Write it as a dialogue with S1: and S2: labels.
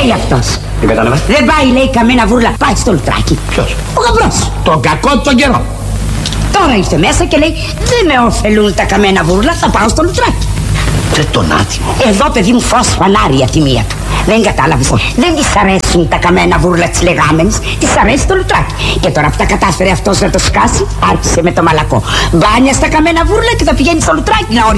S1: λέει αυτός.
S2: Δεν κατάλαβα.
S1: Δεν πάει, λέει, καμένα βούρλα, πάει στο λουτράκι.
S2: Ποιος?
S1: Ο γαμπρός.
S2: Τον κακό τον καιρό.
S1: Τώρα ήρθε μέσα και λέει, δεν με ωφελούν τα καμένα βούρλα, θα πάω στο λουτράκι.
S2: Τε τον άτιμο.
S1: Εδώ, παιδί μου, φως φανάρι τη μία του. Δεν κατάλαβες. Δεν της αρέσουν τα καμένα βούρλα της λεγάμενης, της αρέσει το λουτράκι. Και τώρα που τα κατάφερε αυτός να το σκάσει, άρχισε με το μαλακό. Μπάνια στα καμένα βούρλα και θα πηγαίνει στο λουτράκι να